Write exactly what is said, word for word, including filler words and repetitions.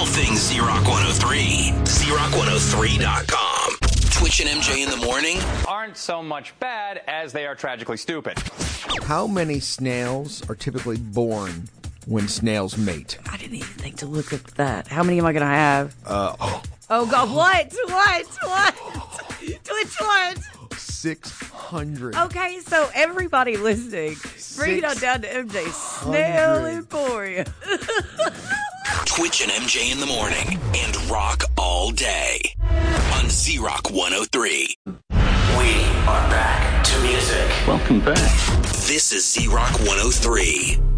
things Z-Rock one oh three. Z Rock one oh three dot com. Twitch and M J in the morning aren't so much bad as they are tragically stupid. How many snails are typically born when snails mate? I didn't even think to look at that. How many am I going to have? Uh, oh. oh, God. What? What? What? Which what? six hundred. Okay, so everybody listening, bring it on down to M J's Snail Emporium. Twitch and M J in the morning and rock all day on Z-Rock one oh three. We are back to music. Welcome back. This is Z-Rock one oh three.